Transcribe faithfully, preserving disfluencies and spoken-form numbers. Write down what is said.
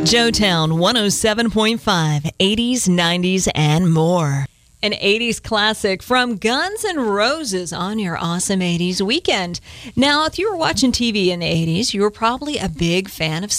Joetown one oh seven point five, eighties, nineties, and more. An eighties classic from Guns N' Roses on your awesome eighties weekend. Now, if you were watching T V in the eighties, you were probably a big fan of